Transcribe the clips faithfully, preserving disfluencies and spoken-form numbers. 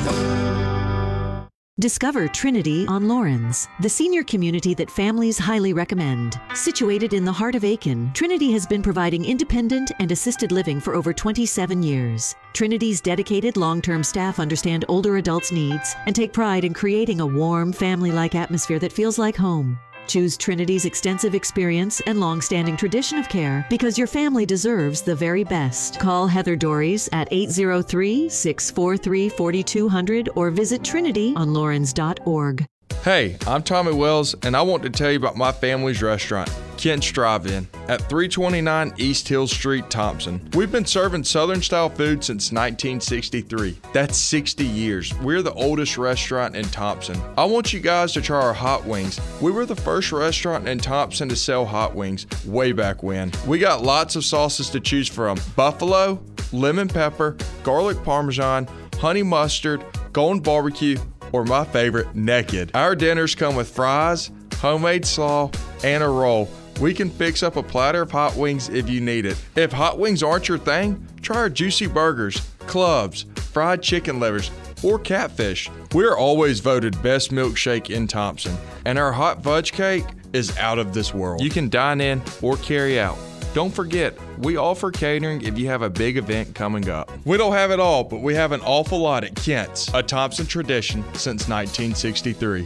Discover Trinity on Lawrence, the senior community that families highly recommend. Situated in the heart of Aiken, Trinity has been providing independent and assisted living for over twenty-seven years. Trinity's dedicated long-term staff understand older adults' needs and take pride in creating a warm, family-like atmosphere that feels like home. Choose Trinity's extensive experience and long-standing tradition of care because your family deserves the very best. Call Heather Dories at eight oh three, six four three, four two zero zero or visit trinity on lawrence dot org. Hey, I'm Tommy Wells, and I want to tell you about my family's restaurant, Kent's Drive-In, at three twenty-nine East Hill Street, Thompson. We've been serving Southern-style food since nineteen sixty-three. That's sixty years. We're the oldest restaurant in Thompson. I want you guys to try our hot wings. We were the first restaurant in Thompson to sell hot wings way back when. We got lots of sauces to choose from: buffalo, lemon pepper, garlic parmesan, honey mustard, golden barbecue, or my favorite, naked. Our dinners come with fries, homemade slaw, and a roll. We can fix up a platter of hot wings if you need it. If hot wings aren't your thing, try our juicy burgers, clubs, fried chicken livers, or catfish. We're always voted best milkshake in Thompson, and our hot fudge cake is out of this world. You can dine in or carry out. Don't forget, we offer catering if you have a big event coming up. We don't have it all, but we have an awful lot at Kent's, a Thompson tradition since nineteen sixty-three.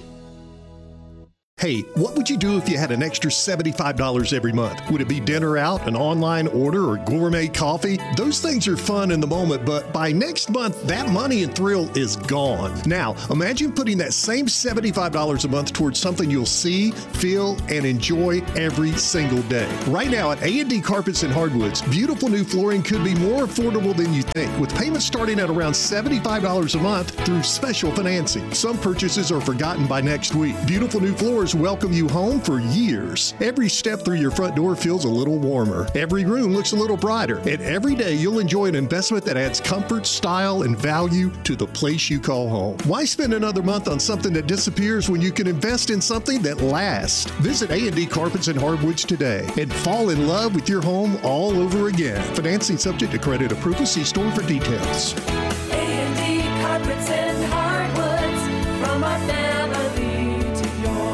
Hey, what would you do if you had an extra seventy-five dollars every month? Would it be dinner out, an online order, or gourmet coffee? Those things are fun in the moment, but by next month, that money and thrill is gone. Now, imagine putting that same seventy-five dollars a month towards something you'll see, feel, and enjoy every single day. Right now at A and D Carpets and Hardwoods, beautiful new flooring could be more affordable than you think, with payments starting at around seventy-five dollars a month through special financing. Some purchases are forgotten by next week. Beautiful new floors welcome you home for years. Every step through your front door feels a little warmer. Every room looks a little brighter. And every day you'll enjoy an investment that adds comfort, style, and value to the place you call home. Why spend another month on something that disappears when you can invest in something that lasts? Visit A and D Carpets and Hardwoods today and fall in love with your home all over again. Financing subject to credit approval. See store for details. A and D Carpets and Hardwoods, from our family to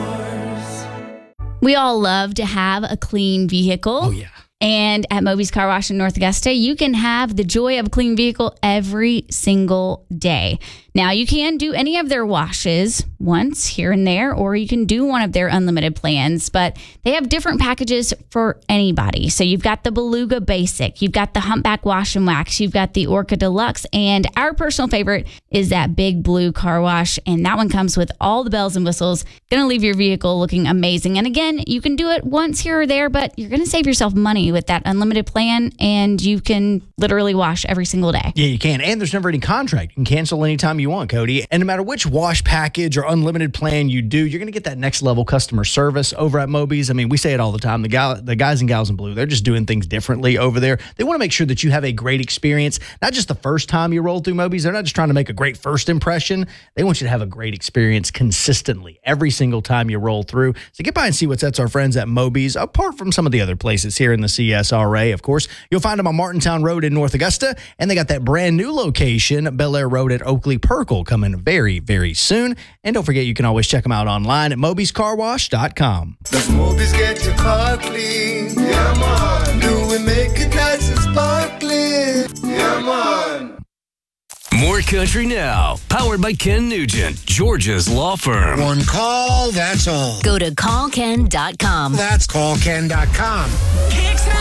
yours. We all love to have a clean vehicle. Oh, yeah. And at Moby's Car Wash in North Augusta, you can have the joy of a clean vehicle every single day. Now, you can do any of their washes once here and there, or you can do one of their unlimited plans, but they have different packages for anybody. So you've got the Beluga Basic, you've got the Humpback Wash and Wax, you've got the Orca Deluxe, and our personal favorite is that Big Blue Car Wash, and that one comes with all the bells and whistles. Gonna leave your vehicle looking amazing. And again, you can do it once here or there, but you're gonna save yourself money with that unlimited plan, and you can literally wash every single day. Yeah, you can. And there's never any contract. You can cancel anytime you want, Cody. And no matter which wash package or unlimited plan you do, you're going to get that next level customer service over at Moby's. I mean, we say it all the time. The guy, the guys and gals in blue, they're just doing things differently over there. They want to make sure that you have a great experience, not just the first time you roll through Moby's. They're not just trying to make a great first impression. They want you to have a great experience consistently every single time you roll through. So get by and see what sets our friends at Moby's, apart from some of the other places here in the C S R A. Of course, you'll find them on Martintown Road in North Augusta, and they got that brand new location, Bel Air Road at Oakley Perkle, coming very, very soon. And don't forget, you can always check them out online at Moby's Car Wash dot com. Does Moby's get your car clean? Yeah, man. Do we make it nice and sparkling? Yeah, man. More Country Now, powered by Ken Nugent, Georgia's law firm. One call, that's all. Go to call ken dot com. That's call ken dot com.